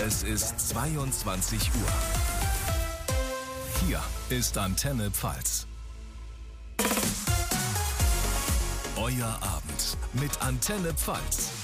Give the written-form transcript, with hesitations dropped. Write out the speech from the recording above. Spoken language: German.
Es ist 22 Uhr. Hier ist Antenne Pfalz. Euer Abend mit Antenne Pfalz.